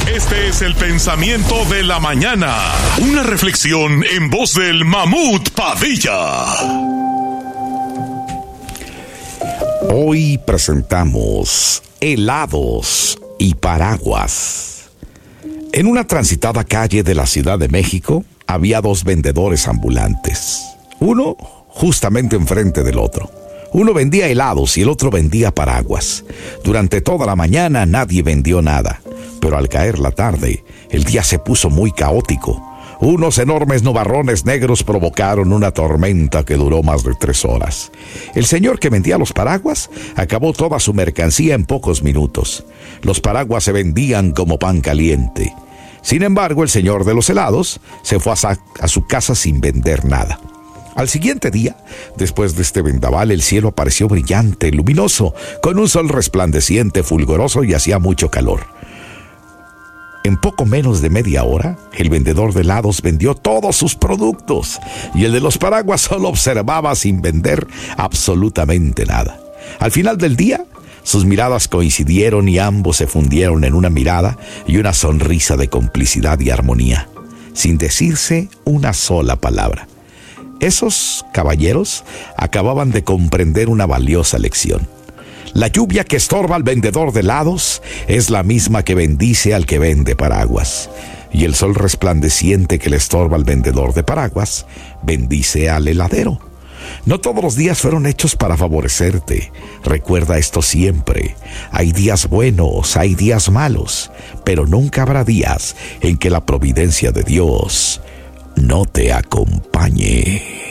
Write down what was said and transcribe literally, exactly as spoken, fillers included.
Este es el pensamiento de la mañana. Una reflexión en voz del Mamut Padilla. Hoy presentamos helados y paraguas. En una transitada calle de la Ciudad de México había dos vendedores ambulantes. Uno justamente enfrente del otro. Uno vendía helados y el otro vendía paraguas. Durante toda la mañana nadie vendió nada, pero al caer la tarde, el día se puso muy caótico. Unos enormes nubarrones negros provocaron una tormenta que duró más de tres horas. El señor que vendía los paraguas acabó toda su mercancía en pocos minutos. Los paraguas se vendían como pan caliente. Sin embargo, el señor de los helados se fue a, sa- a su casa sin vender nada. Al siguiente día, después de este vendaval, el cielo apareció brillante, luminoso, con un sol resplandeciente, fulgoroso y hacía mucho calor. En poco menos de media hora, el vendedor de helados vendió todos sus productos y el de los paraguas solo observaba sin vender absolutamente nada. Al final del día, sus miradas coincidieron y ambos se fundieron en una mirada y una sonrisa de complicidad y armonía, sin decirse una sola palabra. Esos caballeros acababan de comprender una valiosa lección. La lluvia que estorba al vendedor de helados es la misma que bendice al que vende paraguas. Y el sol resplandeciente que le estorba al vendedor de paraguas bendice al heladero. No todos los días fueron hechos para favorecerte. Recuerda esto siempre. Hay días buenos, hay días malos, pero nunca habrá días en que la providencia de Dios no te acompañe.